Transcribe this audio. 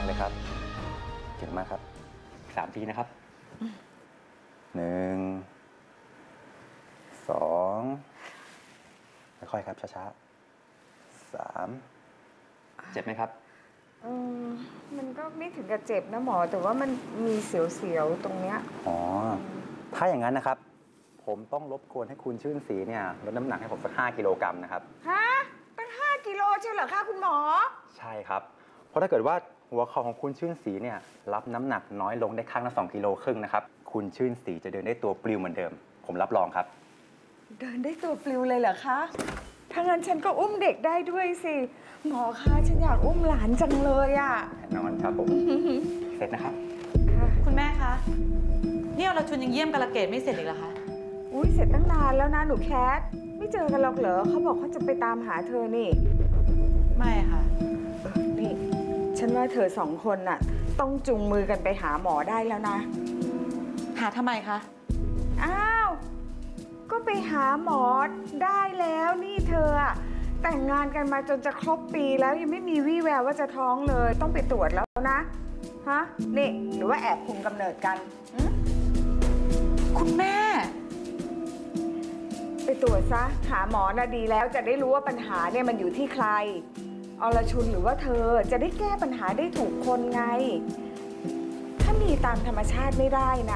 ากเลยครับเก่งมากครับ3 ทีนะครับ1 2ค่อยๆครับช้าๆ3เจ็บไหมครับมันก็ไม่ถึงกับเจ็บนะหมอแต่ว่ามันมีเสียวๆตรงเนี้ยอ๋อถ้าอย่างนั้นนะครับผมต้องรบกวนให้คุณชื่นศรีเนี่ยลดน้ำหนักให้ผมสัก5 กิโลกรัมนะครับฮะตั้ง5 กิโลใช่เหรอคะคุณหมอใช่ครับเพราะถ้าเกิดว่าหัวเข่าของคุณชื่นศรีเนี่ยรับน้ำหนักน้อยลงได้ข้างละ2 กิโลครึ่งนะครับคุณชื่นศรีจะเดินได้ตัวปลิวเหมือนเดิมผมรับรองครับเดินได้ตัวปลิวเลยเหรอคะถ้างั้นฉันก็อุ้มเด็กได้ด้วยสิหมอคะฉันอยากอุ้มหลานจังเลยอ่ะแน่นอนครับผมเสร็จนะครับคุณแม่คะนี่เราชุนยังเยี่ยมกาลเกตไม่เสร็จอีกเหรอคะอุ้ยเสร็จตั้งนานแล้วนะหนูแคทไม่เจอกันหรอกเหรอเขาบอกเขาจะไปตามหาเธอนี่ไม่ค่ะนี่ฉันว่าเธอ2 คนน่ะต้องจูงมือกันไปหาหมอได้แล้วนะหาทำไมคะอ้าวก็ไปหาหมอได้แล้วนี่เธอแต่งงานกันมาจนจะครบปีแล้วยังไม่มีวี่แววว่าจะท้องเลยต้องไปตรวจแล้วนะฮะนี่หรือว่าแอบคุมกำเนิดกันคุณแม่ไปตรวจซะหาหมอน่ะดีแล้วจะได้รู้ว่าปัญหาเนี่ยมันอยู่ที่ใครอรชุนหรือว่าเธอจะได้แก้ปัญหาได้ถูกคนไงถ้ามีตามธรรมชาติไม่ได้นะ